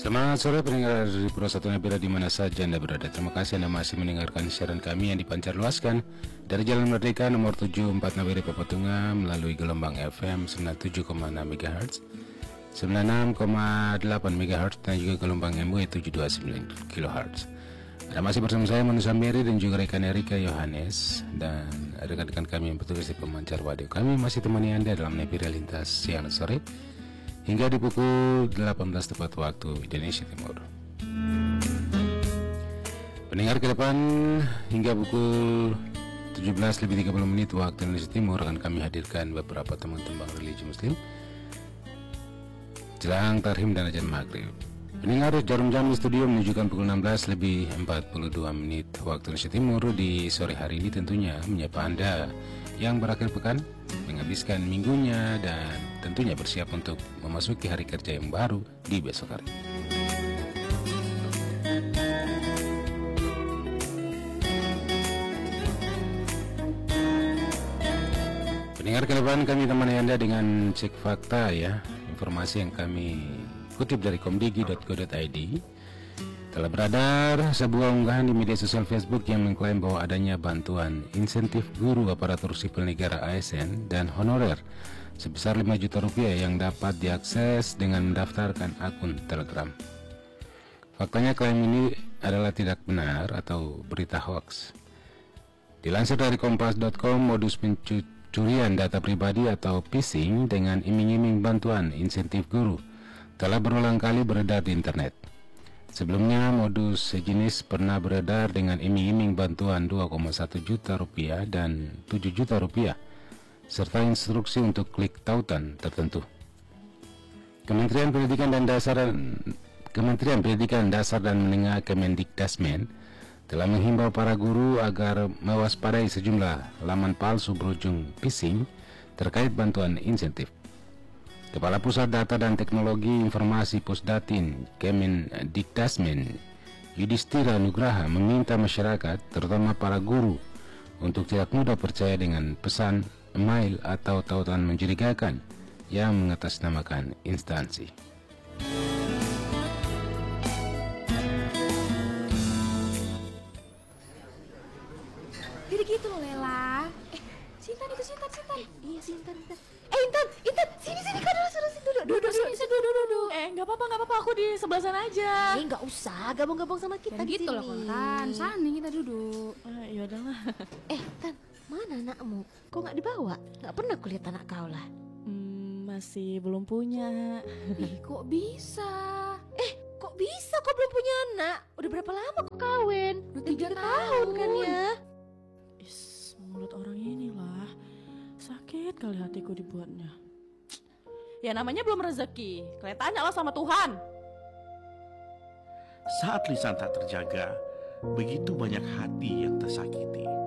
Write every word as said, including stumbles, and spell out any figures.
Selamat sore pendengar dari Pro satu Nabila di mana saja Anda berada. Terima kasih Anda masih mendengarkan siaran kami yang dipancar luaskan dari Jalan Merdeka nomor tujuh puluh empat Nabire Papatunga melalui gelombang F M sembilan puluh tujuh koma enam MHz, sembilan puluh enam koma delapan MHz dan juga gelombang M W tujuh dua sembilan kilohertz. Ada masih bersama saya Manu Samiri dan juga rekan Erika Yohanes dan rekan-rekan kami yang bertugas di pemancar radio. Kami masih temani Anda dalam Nabire Lintas siang sore hingga di pukul delapan belas tepat waktu Indonesia Timur. Pendengar ke depan hingga pukul tujuh belas lebih tiga puluh menit waktu Indonesia Timur akan kami hadirkan beberapa teman tembang religi muslim jelang tarhim dan azan maghrib. Pendengar, jarum jam di studio menunjukkan pukul enam belas lebih empat puluh dua menit waktu Indonesia Timur. Di sore hari ini tentunya menyapa Anda yang berakhir pekan, menghabiskan minggunya dan tentunya bersiap untuk memasuki hari kerja yang baru di besok hari. Pendengar ke depan kami temani Anda dengan cek fakta ya, informasi yang kami kutip dari komdigi titik co titik id. Telah beredar sebuah unggahan di media sosial Facebook yang mengklaim bahwa adanya bantuan insentif guru aparatur sipil negara A S N dan honorer sebesar lima juta rupiah yang dapat diakses dengan mendaftarkan akun Telegram. Faktanya klaim ini adalah tidak benar atau berita hoax. Dilansir dari kompas titik com, modus pencurian data pribadi atau phishing dengan iming-iming bantuan insentif guru telah berulang kali beredar di internet. Sebelumnya, modus sejenis pernah beredar dengan iming-iming bantuan dua koma satu juta rupiah dan tujuh juta rupiah, serta instruksi untuk klik tautan tertentu. Kementerian Pendidikan dan Dasar Kementerian Pendidikan Dasar dan Menengah Kemendikdasmen telah menghimbau para guru agar mewaspadai sejumlah laman palsu berujung phishing terkait bantuan insentif. Kepala Pusat Data dan Teknologi Informasi Pusdatin Kemendikdasmen Yudhistira Nugraha meminta masyarakat, terutama para guru, untuk tidak mudah percaya dengan pesan, email atau tautan mencurigakan yang mengatasnamakan instansi. Jadi gitu loh Lela. Eh, Sintan itu Sintan, Sintan. Iya Sintan, Sintan. Eh Intan, Intan, sini sini kau dulu suruh sini duduk, duduk sini, sini duduk, duduk. Eh nggak apa-apa, nggak apa-apa, aku di sebelah sana aja. Eh nggak usah, gabung-gabung sama kita Dan di gitu sini. loh Kontan, sana kita duduk. Eh, ya udahlah. Eh Tan, mana anakmu? Kok nggak dibawa? Nggak pernah kulihat anak kau lah. Hmm, masih belum punya. Ih kok bisa? Eh kok bisa? Kok belum punya anak? Udah berapa lama kau kawin? Udah tiga tiga tahun kan ya? Is, mulut orang inilah. Sakit kali hatiku dibuatnya. Ya namanya belum rezeki. Kalian tanya lah sama Tuhan. Saat lisan tak terjaga, begitu banyak hati yang tersakiti.